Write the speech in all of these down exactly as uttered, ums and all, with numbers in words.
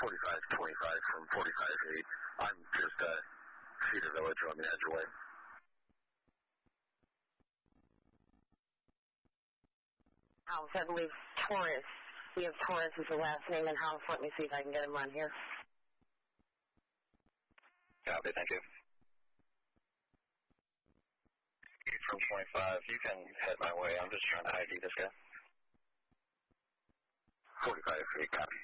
forty-five twenty-five from forty-five eight. I'm just uh, Cedar Village on the Edgeway. House, I believe Torres. We have Torres as the last name in house. Let me see if I can get him on here. Copy, thank you. From twenty-five, you can head my way. I'm just trying to I D this guy. forty-five eight, copy.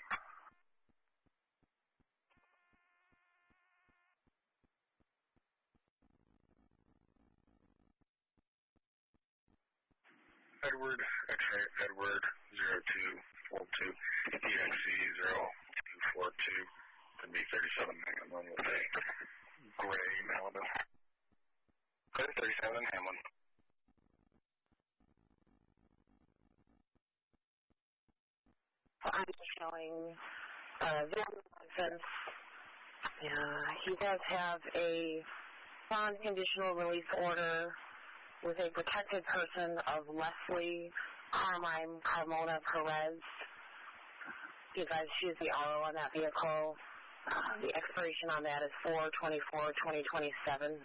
Edward, X-ray, Edward, zero two four two, E X C zero two four two, to be thirty-seven Hamlin with a gray Malibu. thirty-seven Hamlin. I'm showing uh, vehicle license. Yeah, he does have a bond conditional release order with a protected person of Leslie Carmine Carmona Perez. You guys choose the R O on that vehicle. Uh, the expiration on that is four twenty-four twenty twenty-seven.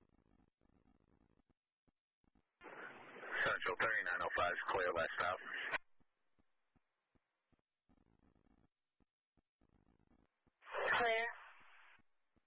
Central thirty-nine oh five, clear last stop.